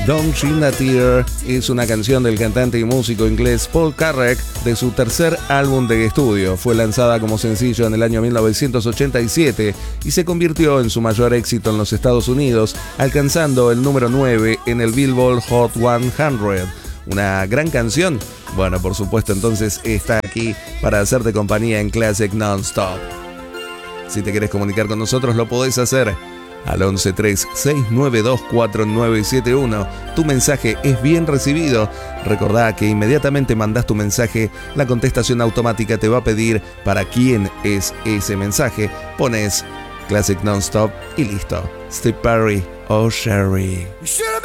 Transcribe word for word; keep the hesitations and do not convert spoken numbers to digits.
Don't Shed a Tear es una canción del cantante y músico inglés Paul Carrack de su tercer álbum de estudio. Fue lanzada como sencillo en el año mil novecientos ochenta y siete y se convirtió en su mayor éxito en los Estados Unidos, alcanzando el número nueve en el Billboard Hot cien. Una gran canción. Bueno, por supuesto, entonces está aquí para hacerte compañía en Classic Non-Stop. Si te querés comunicar con nosotros, lo podés hacer al once tres seis nueve dos cuatro nueve siete uno. Tu mensaje es bien recibido. Recordá que inmediatamente mandás tu mensaje, la contestación automática te va a pedir para quién es ese mensaje. Pones Classic Non-Stop y listo. Steve Perry o Sherry.